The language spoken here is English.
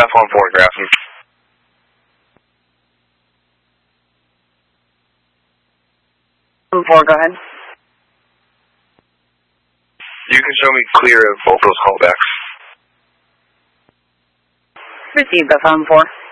phone photographing. Phone 4, go ahead. You can show me clear of both those callbacks. Received the phone 4.